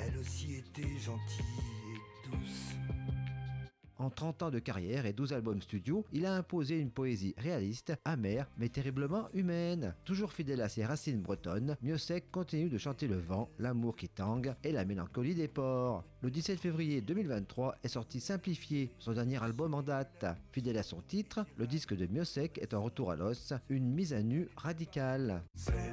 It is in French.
elle aussi était gentille et douce. En 30 ans de carrière et 12 albums studio, il a imposé une poésie réaliste, amère, mais terriblement humaine. Toujours fidèle à ses racines bretonnes, Miossec continue de chanter le vent, l'amour qui tangue et la mélancolie des ports. Le 17 février 2023 est sorti Simplifié, son dernier album en date. Fidèle à son titre, le disque de Miossec est un retour à l'os, une mise à nu radicale. C'est